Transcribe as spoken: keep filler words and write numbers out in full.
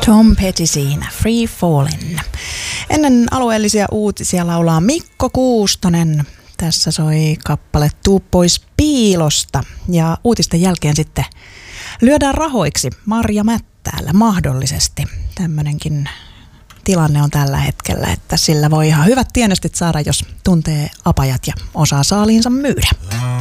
Tom Petty siinä, Free Fallin'. Ennen alueellisia uutisia laulaa Mikko Kuustonen. Tässä soi kappale Tuu pois piilosta. Ja uutisten jälkeen sitten lyödään rahoiksi Marja Mättäällä mahdollisesti. Tämmöinenkin tilanne on tällä hetkellä, että sillä voi ihan hyvät tienestit saada, jos tuntee apajat ja osaa saaliinsa myydä.